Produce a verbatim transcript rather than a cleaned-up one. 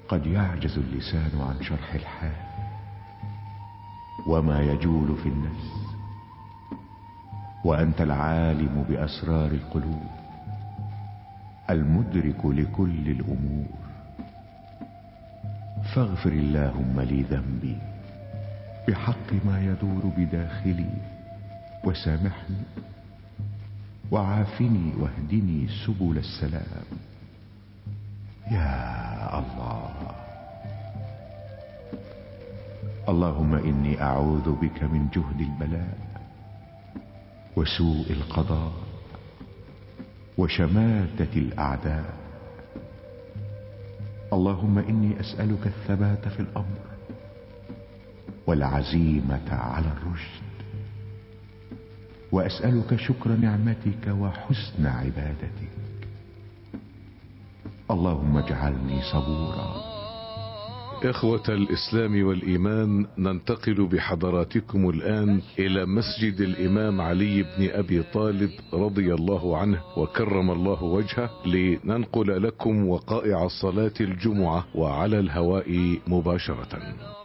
قد يعجز اللسان عن شرح الحال وما يجول في النفس، وأنت العالم بأسرار القلوب المدرك لكل الأمور. فاغفر اللهم لي ذنبي بحق ما يدور بداخلي، وسامحني وعافني واهدني سبل السلام يا الله. اللهم إني أعوذ بك من جهد البلاء وسوء القضاء وشماتة الأعداء. اللهم إني أسألك الثبات في الأمر والعزيمة على الرشد، وأسألك شكر نعمتك وحسن عبادتك. اللهم اجعلني صبورا. إخوة الإسلام والإيمان، ننتقل بحضراتكم الآن إلى مسجد الإمام علي بن أبي طالب رضي الله عنه وكرم الله وجهه، لننقل لكم وقائع صلاة الجمعة وعلى الهواء مباشرة.